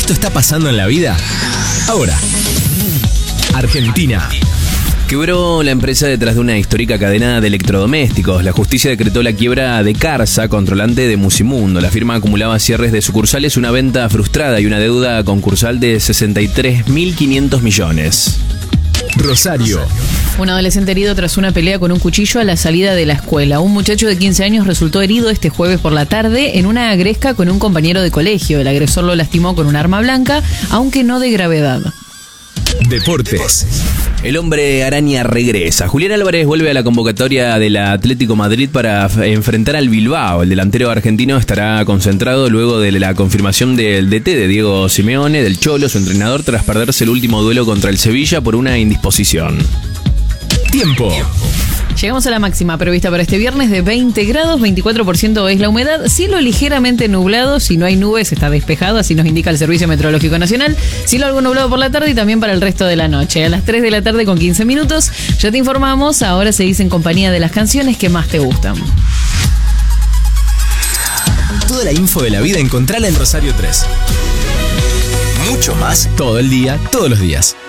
esto está pasando en la vida? Ahora, Argentina. Quebró la empresa detrás de una histórica cadena de electrodomésticos. La justicia decretó la quiebra de Carsa, controlante de Musimundo. La firma acumulaba cierres de sucursales, una venta frustrada y una deuda concursal de 63.500 millones. Rosario. Un adolescente herido tras una pelea con un cuchillo a la salida de la escuela. Un muchacho de 15 años resultó herido este jueves por la tarde en una gresca con un compañero de colegio. El agresor lo lastimó con un arma blanca, aunque no de gravedad. Deportes. El hombre araña regresa. Julián Álvarez vuelve a la convocatoria del Atlético Madrid para enfrentar al Bilbao. El delantero argentino estará concentrado luego de la confirmación del DT de Diego Simeone, del Cholo, su entrenador, tras perderse el último duelo contra el Sevilla por una indisposición. Tiempo. Llegamos a la máxima prevista para este viernes de 20 grados, 24% es la humedad, cielo ligeramente nublado, si no hay nubes está despejado, así nos indica el Servicio Meteorológico Nacional, cielo algo nublado por la tarde y también para el resto de la noche. A las 3 de la tarde con 15 minutos, ya te informamos, ahora seguís en compañía de las canciones que más te gustan. Toda la info de la vida encontrala en Rosario 3. Mucho más todo el día, todos los días.